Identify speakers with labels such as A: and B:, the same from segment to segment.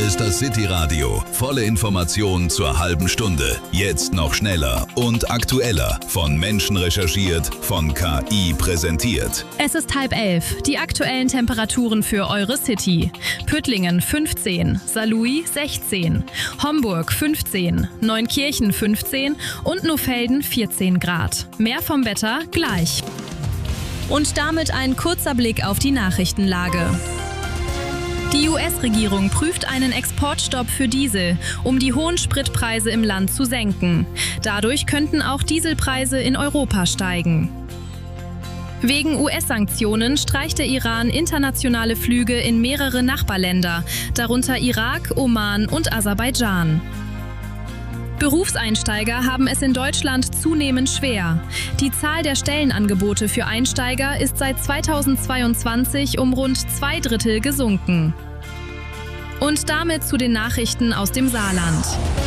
A: ist das City Radio. Volle Informationen zur halben Stunde. Jetzt noch schneller und aktueller. Von Menschen recherchiert, von KI präsentiert.
B: Es ist 10:30. Die aktuellen Temperaturen für eure City. Püttlingen 15, Saarlouis 16, Homburg 15, Neunkirchen 15 und Nohfelden 14 Grad. Mehr vom Wetter gleich. Und damit ein kurzer Blick auf die Nachrichtenlage. Die US-Regierung prüft einen Exportstopp für Diesel, um die hohen Spritpreise im Land zu senken. Dadurch könnten auch Dieselpreise in Europa steigen. Wegen US-Sanktionen streicht der Iran internationale Flüge in mehrere Nachbarländer, darunter Irak, Oman und Aserbaidschan. Berufseinsteiger haben es in Deutschland zunehmend schwer. Die Zahl der Stellenangebote für Einsteiger ist seit 2022 um rund 2/3 gesunken. Und damit zu den Nachrichten aus dem Saarland.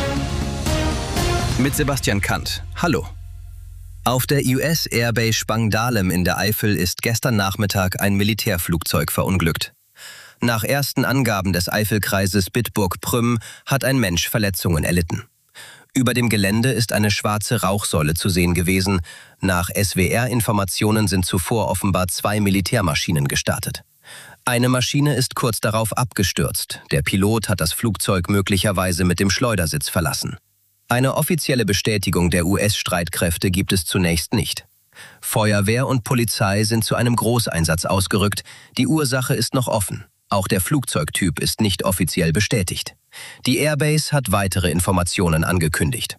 C: Mit Sebastian Kant. Hallo. Auf der US Airbase Spangdahlem in der Eifel ist gestern Nachmittag ein Militärflugzeug verunglückt. Nach ersten Angaben des Eifelkreises Bitburg-Prüm hat ein Mensch Verletzungen erlitten. Über dem Gelände ist eine schwarze Rauchsäule zu sehen gewesen. Nach SWR-Informationen sind zuvor offenbar 2 Militärmaschinen gestartet. Eine Maschine ist kurz darauf abgestürzt. Der Pilot hat das Flugzeug möglicherweise mit dem Schleudersitz verlassen. Eine offizielle Bestätigung der US-Streitkräfte gibt es zunächst nicht. Feuerwehr und Polizei sind zu einem Großeinsatz ausgerückt. Die Ursache ist noch offen. Auch der Flugzeugtyp ist nicht offiziell bestätigt. Die Airbase hat weitere Informationen angekündigt.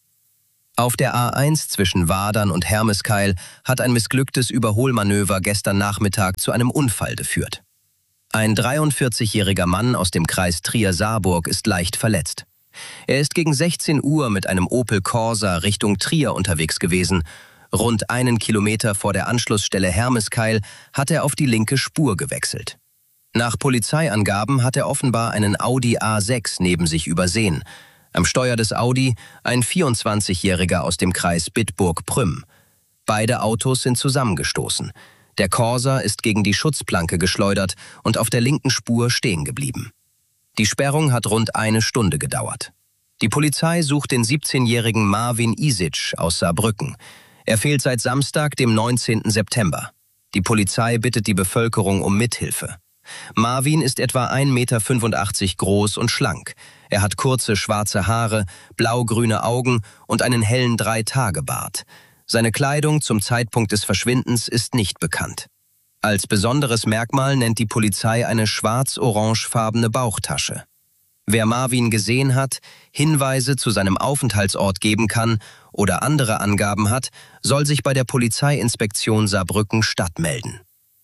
C: Auf der A1 zwischen Wadern und Hermeskeil hat ein missglücktes Überholmanöver gestern Nachmittag zu einem Unfall geführt. Ein 43-jähriger Mann aus dem Kreis Trier-Saarburg ist leicht verletzt. Er ist gegen 16 Uhr mit einem Opel Corsa Richtung Trier unterwegs gewesen. Rund 1 Kilometer vor der Anschlussstelle Hermeskeil hat er auf die linke Spur gewechselt. Nach Polizeiangaben hat er offenbar einen Audi A6 neben sich übersehen. Am Steuer des Audi ein 24-Jähriger aus dem Kreis Bitburg-Prüm. Beide Autos sind zusammengestoßen. Der Corsa ist gegen die Schutzplanke geschleudert und auf der linken Spur stehen geblieben. Die Sperrung hat rund 1 Stunde gedauert. Die Polizei sucht den 17-jährigen Marvin Isic aus Saarbrücken. Er fehlt seit Samstag, dem 19. September. Die Polizei bittet die Bevölkerung um Mithilfe. Marvin ist etwa 1,85 Meter groß und schlank. Er hat kurze schwarze Haare, blau-grüne Augen und einen hellen 3-Tage-Bart. Seine Kleidung zum Zeitpunkt des Verschwindens ist nicht bekannt. Als besonderes Merkmal nennt die Polizei eine schwarz-orangefarbene Bauchtasche. Wer Marvin gesehen hat, Hinweise zu seinem Aufenthaltsort geben kann oder andere Angaben hat, soll sich bei der Polizeiinspektion Saarbrücken-Stadt melden.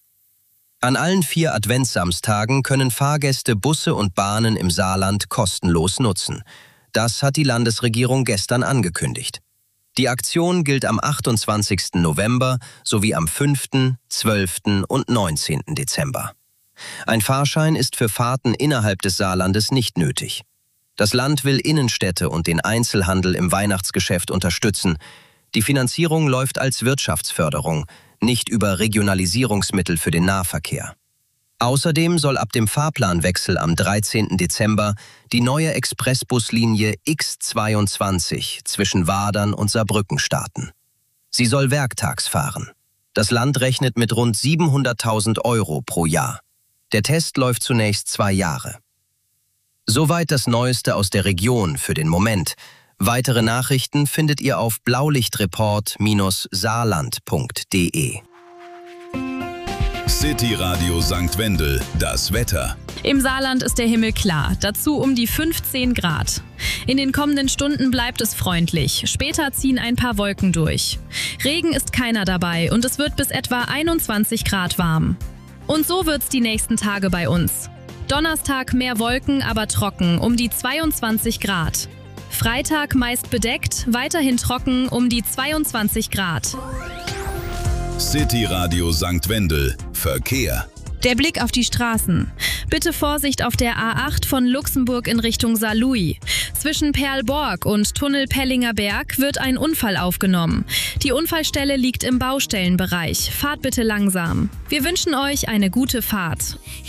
C: An allen 4 Adventssamstagen können Fahrgäste Busse und Bahnen im Saarland kostenlos nutzen. Das hat die Landesregierung gestern angekündigt. Die Aktion gilt am 28. November sowie am 5., 12. und 19. Dezember. Ein Fahrschein ist für Fahrten innerhalb des Saarlandes nicht nötig. Das Land will Innenstädte und den Einzelhandel im Weihnachtsgeschäft unterstützen. Die Finanzierung läuft als Wirtschaftsförderung, nicht über Regionalisierungsmittel für den Nahverkehr. Außerdem soll ab dem Fahrplanwechsel am 13. Dezember die neue Expressbuslinie X22 zwischen Wadern und Saarbrücken starten. Sie soll werktags fahren. Das Land rechnet mit rund 700.000 € pro Jahr. Der Test läuft zunächst 2 Jahre. Soweit das Neueste aus der Region für den Moment. Weitere Nachrichten findet ihr auf blaulichtreport-saarland.de.
A: City Radio St. Wendel, das Wetter.
B: Im Saarland ist der Himmel klar, dazu um die 15 Grad. In den kommenden Stunden bleibt es freundlich, später ziehen ein paar Wolken durch. Regen ist keiner dabei und es wird bis etwa 21 Grad warm. Und so wird's die nächsten Tage bei uns. Donnerstag mehr Wolken, aber trocken, um die 22 Grad. Freitag meist bedeckt, weiterhin trocken, um die 22 Grad.
A: City Radio St. Wendel, Verkehr.
B: Der Blick auf die Straßen. Bitte Vorsicht auf der A8 von Luxemburg in Richtung Saarlouis. Zwischen Perlborg und Tunnel Pellinger Berg wird ein Unfall aufgenommen. Die Unfallstelle liegt im Baustellenbereich. Fahrt bitte langsam. Wir wünschen euch eine gute Fahrt.